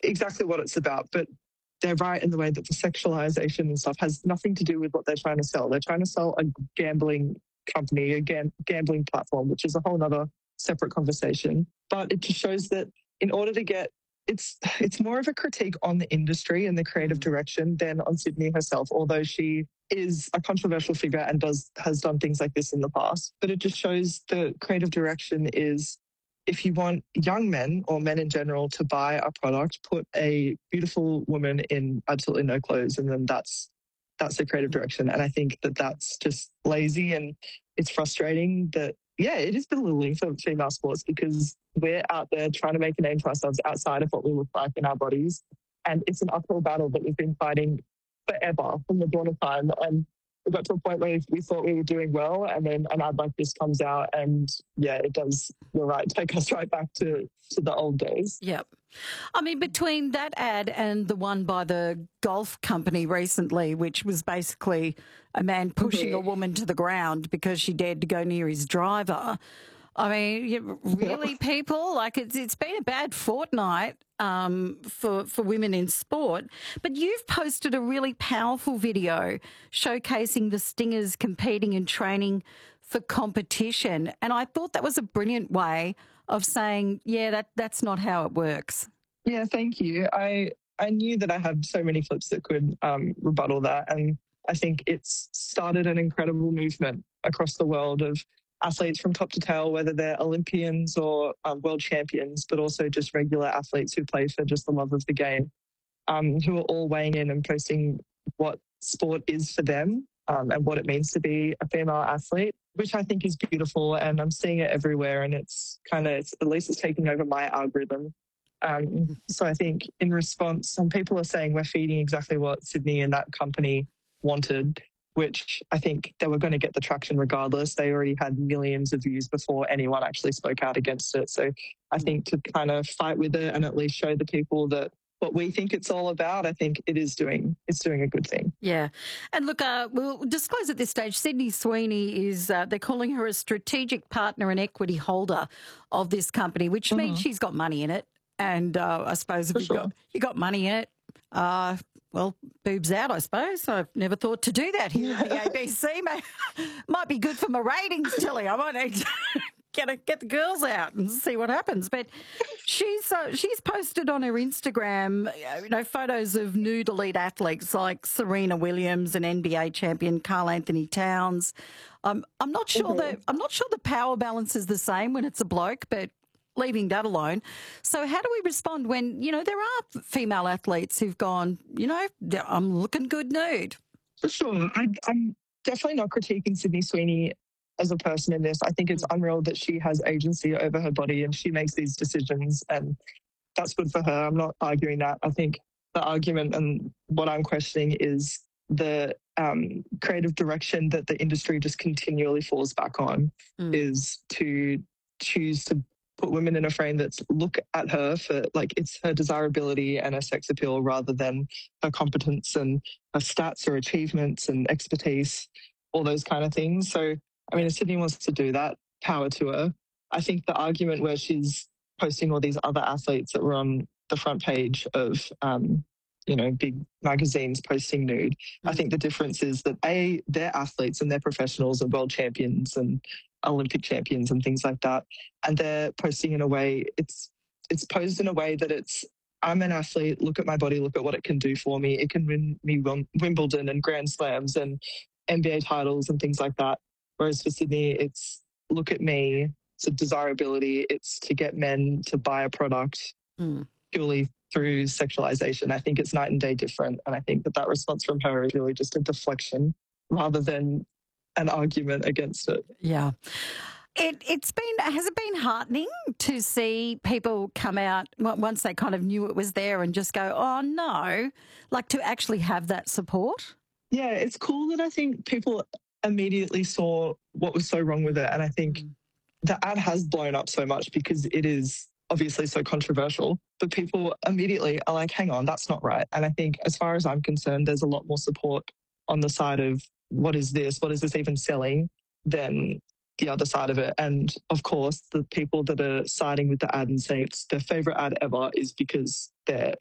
exactly what it's about. But they're right in the way that the sexualization and stuff has nothing to do with what they're trying to sell. They're trying to sell a gambling company, a gambling platform, which is a whole other separate conversation. But it just shows that in order to get, it's more of a critique on the industry and the creative direction than on Sydney herself, although she is a controversial figure and has done things like this in the past. But it just shows the creative direction is, if you want young men or men in general to buy a product, put a beautiful woman in absolutely no clothes, and then that's the creative direction. And I think that that's just lazy, and it's frustrating that, yeah, it is belittling for female sports because we're out there trying to make a name for ourselves outside of what we look like in our bodies. And it's an uphill battle that we've been fighting forever from the dawn of time. And we got to a point where we thought we were doing well, and then an ad like this comes out, and yeah, it does, you're right, take us right back to the old days. Yep. I mean, between that ad and the one by the golf company recently, which was basically a man pushing a woman to the ground because she dared to go near his driver. I mean, really, people? Like, it's been a bad fortnight for women in sport. But you've posted a really powerful video showcasing the Stingers competing and training for competition. And I thought that was a brilliant way of saying, yeah, that's not how it works. Yeah, thank you. I knew that I had so many clips that could rebuttal that. And I think it's started an incredible movement across the world of athletes from top to tail, whether they're Olympians or world champions, but also just regular athletes who play for just the love of the game, who are all weighing in and posting what sport is for them and what it means to be a female athlete, which I think is beautiful. And I'm seeing it everywhere, and it's at least it's taking over my algorithm. So I think in response, some people are saying we're feeding exactly what Sydney and that company wanted, which I think they were going to get the traction regardless. They already had millions of views before anyone actually spoke out against it. So I think to kind of fight with it and at least show the people that what we think it's all about, I think it's doing a good thing. Yeah. And look, we'll disclose at this stage, Sydney Sweeney is, they're calling her a strategic partner and equity holder of this company, which means she's got money in it. And I suppose if you got money in it, well, boobs out, I suppose. I've never thought to do that here at the ABC. Might be good for my ratings, Tilly. I might need to get the girls out and see what happens. But she's posted on her Instagram, photos of nude elite athletes like Serena Williams and NBA champion Karl Anthony Towns. I'm not sure the power balance is the same when it's a bloke, but leaving that alone. So how do we respond when, there are female athletes who've gone, I'm looking good nude? For sure. I'm definitely not critiquing Sydney Sweeney as a person in this. I think it's unreal that she has agency over her body and she makes these decisions, and that's good for her. I'm not arguing that. I think the argument and what I'm questioning is the creative direction that the industry just continually falls back on is to choose to put women in a frame that's look at her for it's her desirability and her sex appeal rather than her competence and her stats or achievements and expertise, all those kind of things. So, I mean, if Sydney wants to do that, power to her. I think the argument where she's posting all these other athletes that were on the front page of, big magazines posting nude, I think the difference is that they're athletes and they're professionals and world champions and Olympic champions and things like that. And they're posting in a way, it's posed in a way that I'm an athlete, look at my body, look at what it can do for me. It can win me Wimbledon and Grand Slams and NBA titles and things like that. Whereas for Sydney, it's look at me, it's a desirability, it's to get men to buy a product purely through sexualization. I think it's night and day different. And I think that response from her is really just a deflection rather than an argument against it. Yeah. Has it been heartening to see people come out once they kind of knew it was there and just go, oh no, to actually have that support? Yeah, it's cool that I think people immediately saw what was so wrong with it. And I think the ad has blown up so much because it is obviously so controversial, but people immediately are like, hang on, that's not right. And I think as far as I'm concerned, there's a lot more support on the side of what is this even selling than the other side of it. And of course, the people that are siding with the ad and saying it's their favorite ad ever is because they're